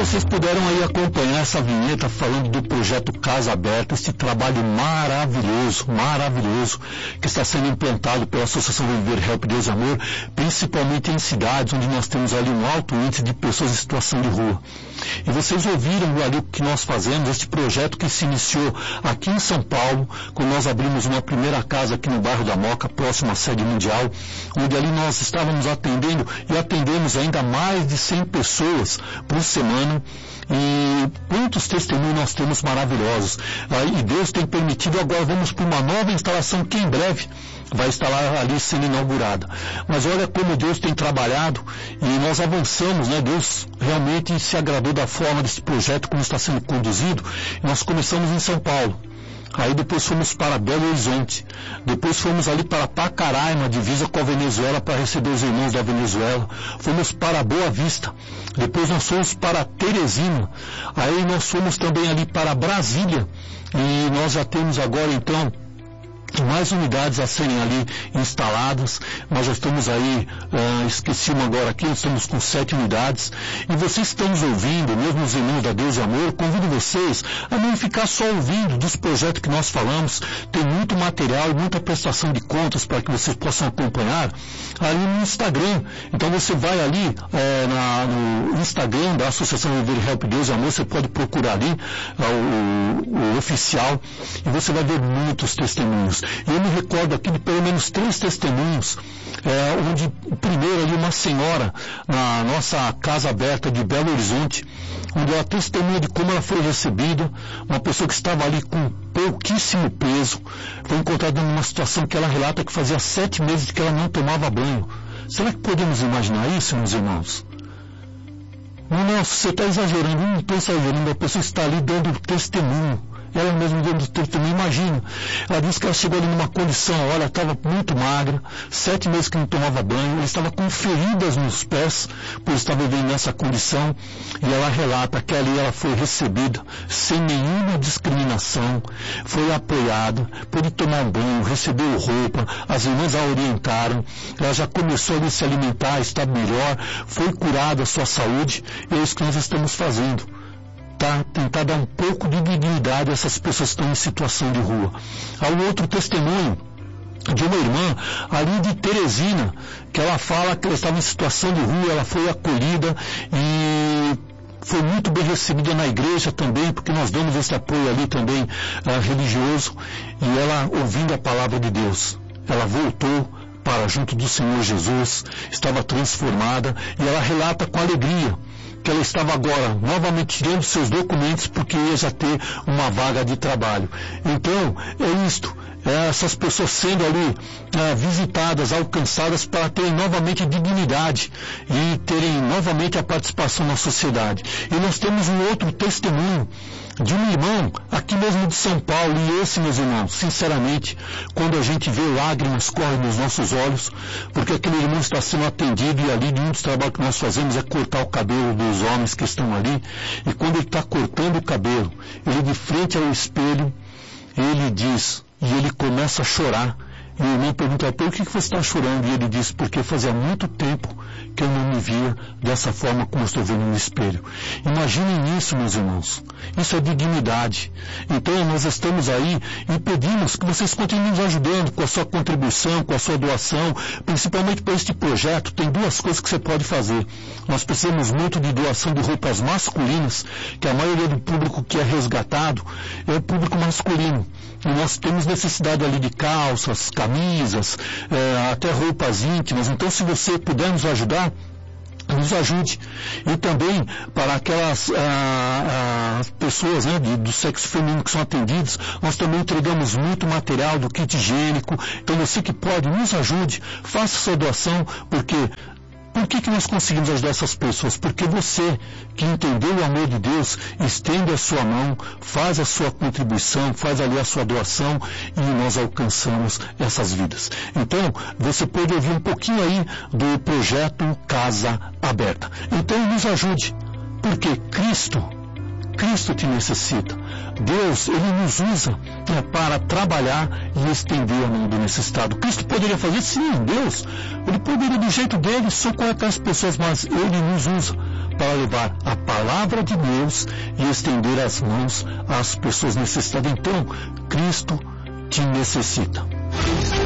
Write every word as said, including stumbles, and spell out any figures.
vocês puderam aí acompanhar essa vinheta falando do projeto Casa Aberta, esse trabalho maravilhoso, maravilhoso, que está sendo implantado pela Associação Viver Help Deus e Amor, principalmente em cidades onde nós temos ali um alto índice de pessoas em situação de rua. E vocês ouviram ali o que nós fazemos, este projeto que se iniciou aqui em São Paulo, quando nós abrimos uma primeira casa aqui no bairro da Moca, próximo à sede mundial, onde ali nós estávamos atendendo e atendemos ainda mais de cem pessoas por semana. E quantos testemunhos nós temos maravilhosos. E Deus tem permitido, agora vamos para uma nova instalação que em breve vai estar lá, ali sendo inaugurada. Mas olha como Deus tem trabalhado e nós avançamos, né? Deus realmente se agradou da forma desse projeto, como está sendo conduzido. Nós começamos em São Paulo. Aí depois fomos para Belo Horizonte, depois fomos ali para Pacaraima, divisa com a Venezuela, para receber os irmãos da Venezuela, fomos para Boa Vista, depois nós fomos para Teresina, aí nós fomos também ali para Brasília, e nós já temos agora então mais unidades a serem ali instaladas. Nós já estamos aí, uh, esquecemos agora aqui, estamos com sete unidades, e vocês estão nos ouvindo, mesmo os irmãos da Deus e Amor, convido vocês a não ficar só ouvindo dos projetos que nós falamos. Tem muito material e muita prestação de contas para que vocês possam acompanhar ali no Instagram. Então você vai ali é, na, no Instagram da Associação Viver Help Deus e Amor, você pode procurar ali uh, o, o oficial, e você vai ver muitos testemunhos. E eu me recordo aqui de pelo menos três testemunhos, é, onde o primeiro ali uma senhora na nossa Casa Aberta de Belo Horizonte, onde ela testemunha de como ela foi recebida, uma pessoa que estava ali com pouquíssimo peso, foi encontrada numa situação que ela relata que fazia sete meses que ela não tomava banho. Será que podemos imaginar isso, meus irmãos? Não, não, você está exagerando, não estou exagerando, a pessoa está ali dando testemunho. Ela mesma dando testemunho, imagina. Ela disse que ela chegou ali numa condição, olha, estava muito magra, sete meses que não tomava banho, ela estava com feridas nos pés, por estar vivendo nessa condição, e ela relata que ali ela foi recebida sem nenhuma discriminação, foi apoiada, pôde tomar um banho, recebeu roupa, as irmãs a orientaram, ela já começou ali a se alimentar, está melhor, foi curada a sua saúde, e é isso que nós estamos fazendo. Tá, tentar dar um pouco de dignidade a essas pessoas que estão em situação de rua. Há um outro testemunho de uma irmã ali de Teresina, que ela fala que ela estava em situação de rua, ela foi acolhida e foi muito bem recebida na igreja também, porque nós damos esse apoio ali também uh, religioso, e ela, ouvindo a palavra de Deus, ela voltou para junto do Senhor Jesus, estava transformada, e ela relata com alegria que ela estava agora novamente tirando seus documentos porque ia já ter uma vaga de trabalho. Então, é isto, é essas pessoas sendo ali é, visitadas, alcançadas para terem novamente dignidade e terem novamente a participação na sociedade. E nós temos um outro testemunho de um irmão aqui mesmo de São Paulo, e esse, meus irmãos, sinceramente, quando a gente vê lágrimas correm nos nossos olhos, porque aquele irmão está sendo atendido, e ali um dos trabalhos que nós fazemos é cortar o cabelo dos homens que estão ali, e quando ele está cortando o cabelo, ele de frente ao espelho, ele diz, e ele começa a chorar, e o irmão pergunta, por que você está chorando? E ele diz, porque fazia muito tempo que eu não me via dessa forma como eu estou vendo no espelho. Imaginem isso, meus irmãos. Isso é dignidade. Então nós estamos aí e pedimos que vocês continuem nos ajudando com a sua contribuição, com a sua doação, principalmente para este projeto. Tem duas coisas que você pode fazer. Nós precisamos muito de doação de roupas masculinas, que a maioria do público que é resgatado é o público masculino. E nós temos necessidade ali de calças, camisas, é, até roupas íntimas. Então, se você puder nos ajudar, nos ajude. E também para aquelas ah, ah, pessoas, né, de, do sexo feminino que são atendidas, nós também entregamos muito material do kit higiênico. Então, você que pode, nos ajude, faça sua doação, porque... Por que que nós conseguimos ajudar essas pessoas? Porque você, que entendeu o amor de Deus, estende a sua mão, faz a sua contribuição, faz ali a sua doação, e nós alcançamos essas vidas. Então, você pode ouvir um pouquinho aí do projeto Casa Aberta. Então, nos ajude, porque Cristo, Cristo te necessita. Deus, Ele nos usa, né, para trabalhar e estender a mão do necessitado. Cristo poderia fazer, sim, Deus. Ele poderia, do jeito dele, socorrer as pessoas, mas Ele nos usa para levar a palavra de Deus e estender as mãos às pessoas necessitadas. Então, Cristo te necessita.